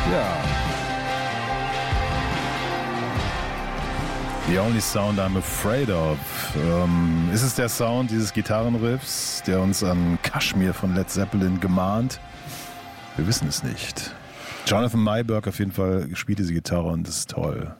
Ja. The Only Sound I'm Afraid of. Ist es der Sound dieses Gitarrenriffs, der uns an Kashmir von Led Zeppelin gemahnt? Wir wissen es nicht. Jonathan Mayberg auf jeden Fall spielt diese Gitarre und das ist toll.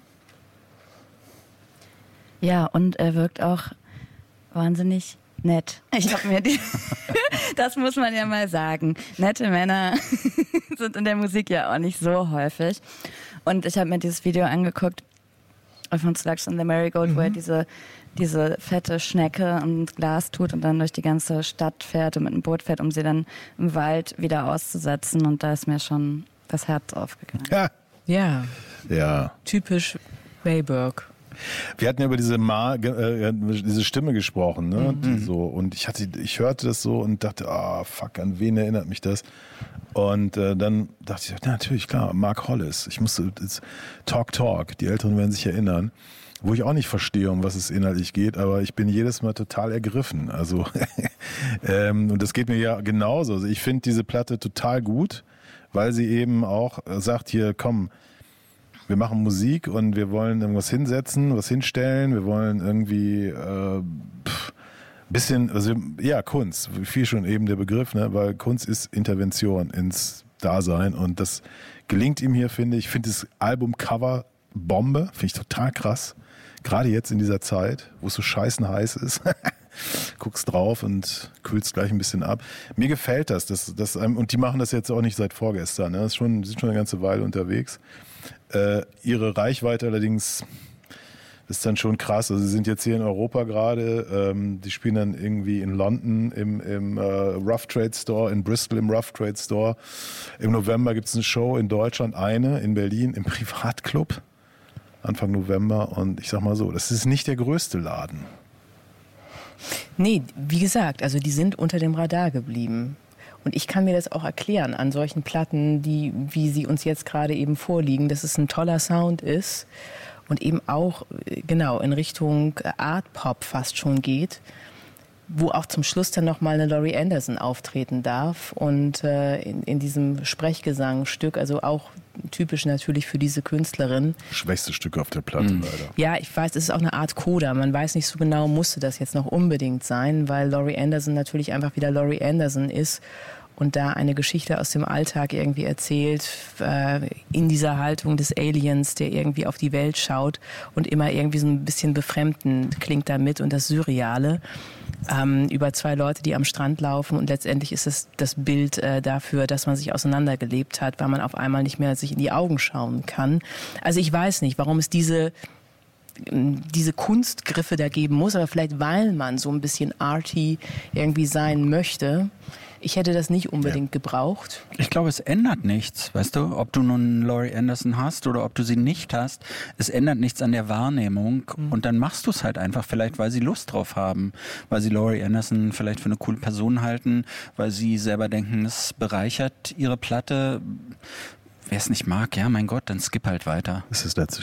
Ja, und er wirkt auch wahnsinnig nett. Ich habe mir das muss man ja mal sagen. Nette Männer sind in der Musik ja auch nicht so häufig. Und ich habe mir dieses Video angeguckt von Slugs on the Marigold, wo er diese fette Schnecke ins Glas tut und dann durch die ganze Stadt fährt und mit einem Boot fährt, um sie dann im Wald wieder auszusetzen. Und da ist mir schon das Herz aufgegangen. Ja. Typisch Mayberg. Wir hatten ja über diese Stimme gesprochen, ne? So, und ich hörte das so und dachte, fuck, an wen erinnert mich das? Und dann dachte ich, ja, natürlich, klar, Mark Hollis. Ich musste Talk, die Älteren werden sich erinnern, wo ich auch nicht verstehe, um was es inhaltlich geht, aber ich bin jedes Mal total ergriffen. Also und das geht mir ja genauso. Also ich finde diese Platte total gut, weil sie eben auch sagt, hier, komm, wir machen Musik und wir wollen irgendwas hinsetzen, was hinstellen. Wir wollen irgendwie bisschen, also ja, Kunst, viel schon eben der Begriff, ne? Weil Kunst ist Intervention ins Dasein und das gelingt ihm hier, finde ich. Ich finde das Albumcover Bombe, finde ich total krass. Gerade jetzt in dieser Zeit, wo es so scheißen heiß ist. Guckst drauf und kühlst gleich ein bisschen ab. Mir gefällt das und die machen das jetzt auch nicht seit vorgestern. Ne? Die sind schon eine ganze Weile unterwegs. Ihre Reichweite allerdings ist dann schon krass. Also sie sind jetzt hier in Europa gerade. Die spielen dann irgendwie in London im Rough Trade Store, in Bristol im Rough Trade Store. Im November gibt es eine Show in Deutschland, in Berlin im Privatclub. Anfang November. Und ich sag mal so, das ist nicht der größte Laden. Nee, wie gesagt, also die sind unter dem Radar geblieben. Und ich kann mir das auch erklären an solchen Platten, wie sie uns jetzt gerade eben vorliegen, dass es ein toller Sound ist und eben auch genau in Richtung Art Pop fast schon geht, wo auch zum Schluss dann nochmal eine Laurie Anderson auftreten darf und in diesem Sprechgesangstück, also auch typisch natürlich für diese Künstlerin. Schwächste Stück auf der Platte leider. Ja, ich weiß, es ist auch eine Art Coda. Man weiß nicht so genau, musste das jetzt noch unbedingt sein, weil Laurie Anderson natürlich einfach wieder Laurie Anderson ist und da eine Geschichte aus dem Alltag irgendwie erzählt, in dieser Haltung des Aliens, der irgendwie auf die Welt schaut und immer irgendwie so ein bisschen befremdend klingt damit und das Surreale. Über zwei Leute, die am Strand laufen und letztendlich ist es das Bild dafür, dass man sich auseinandergelebt hat, weil man auf einmal nicht mehr sich in die Augen schauen kann. Also ich weiß nicht, warum es diese Kunstgriffe da geben muss, aber vielleicht weil man so ein bisschen arty irgendwie sein möchte. Ich hätte das nicht unbedingt gebraucht. Ich glaube, es ändert nichts, weißt du, ob du nun Laurie Anderson hast oder ob du sie nicht hast. Es ändert nichts an der Wahrnehmung und dann machst du es halt einfach, vielleicht weil sie Lust drauf haben, weil sie Laurie Anderson vielleicht für eine coole Person halten, weil sie selber denken, es bereichert ihre Platte. Wer es nicht mag, ja, mein Gott, dann skip halt weiter. Das ist das letzte